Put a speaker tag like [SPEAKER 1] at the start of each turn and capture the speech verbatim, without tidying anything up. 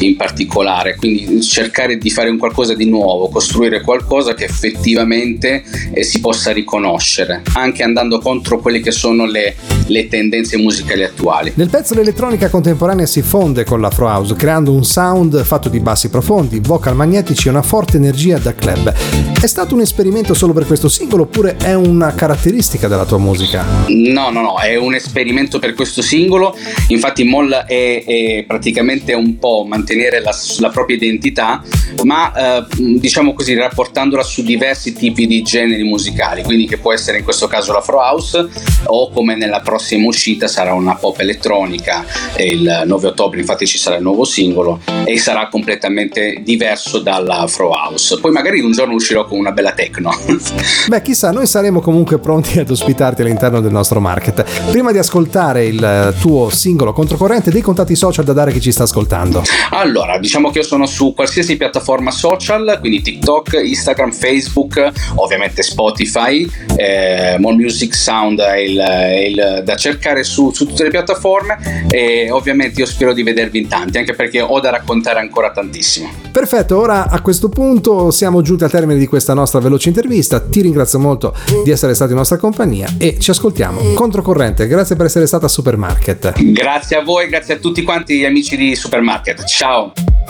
[SPEAKER 1] in particolare, quindi cercare di fare un qualcosa di nuovo, costruire qualcosa che effettivamente eh, si possa riconoscere, anche andando contro quelle che sono le, le tendenze musicali attuali.
[SPEAKER 2] Nel pezzo l'elettronica contemporanea si fonde con l'Afro House, creando un sound fatto di bassi profondi, vocal magnetici e una forte energia da club. È stato un esperimento solo per questo singolo oppure è una caratteristica della tua musica?
[SPEAKER 1] No, no, no, è un esperimento per questo singolo. Infatti Moll è, è praticamente un po' mantenere la, la propria identità, ma eh, diciamo così rapportandola su diversi tipi di generi musicali, quindi che può essere in questo caso l'Afro House o, come nella prossima uscita, sarà una pop elettronica. Il nove ottobre infatti ci sarà il nuovo singolo e sarà completamente diverso dall'Afro House. Poi magari un giorno uscirò con una bella techno.
[SPEAKER 2] Beh, chissà, noi saremo comunque pronti ad ospitarti all'interno del nostro market. Prima di ascoltare il tuo singolo Controcorrente, dei contatti social da dare a chi ci sta ascoltando.
[SPEAKER 1] Allora, diciamo che io sono su qualsiasi piattaforma social, quindi TikTok, Instagram, Facebook, ovviamente Spotify, eh, Moll Music Sound è il, è il da cercare su, su tutte le piattaforme, e ovviamente io spero di vedervi in tanti, anche perché ho da raccontare ancora tantissimo.
[SPEAKER 2] Perfetto, ora a questo punto siamo giunti al termine di questa nostra veloce intervista. Ti ringrazio molto di essere stato in nostra compagnia e ci ascoltiamo. Controcorrente, grazie per essere stata a Supermarket.
[SPEAKER 1] Grazie a voi, grazie a tutti quanti gli amici di Supermarket. Ciao.